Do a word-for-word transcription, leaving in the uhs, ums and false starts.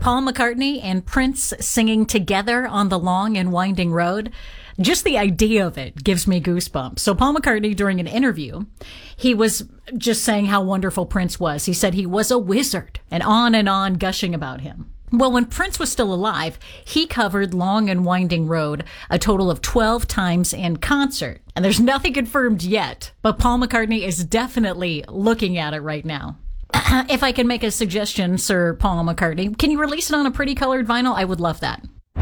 Paul McCartney and Prince singing together on the long and winding road. Just the idea of it gives me goosebumps. So Paul McCartney, during an interview, he was just saying how wonderful Prince was. He said he was a wizard, and on and on gushing about him. Well, when Prince was still alive, he covered Long and Winding Road a total of twelve times in concert. And there's nothing confirmed yet, but Paul McCartney is definitely looking at it right now. If I can make a suggestion, Sir Paul McCartney, can you release it on a pretty colored vinyl? I would love that.